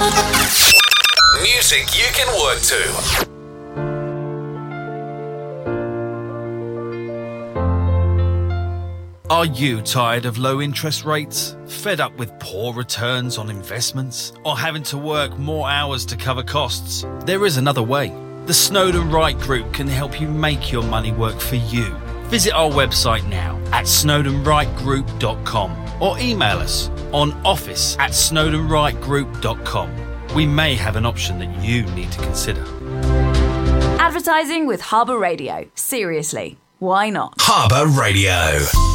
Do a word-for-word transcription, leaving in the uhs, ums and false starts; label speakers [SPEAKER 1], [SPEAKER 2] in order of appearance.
[SPEAKER 1] Music you can work to.
[SPEAKER 2] Are you tired of low interest rates? Fed up with poor returns on investments? Or having to work more hours to cover costs? There is another way. The Snowden Wright Group can help you make your money work for you. Visit our website now at snowden wright group dot com or email us on office at snowden wright group dot com. We may have an option that you need to consider.
[SPEAKER 3] Advertising with Harbour Radio. Seriously, why not?
[SPEAKER 1] Harbour Radio.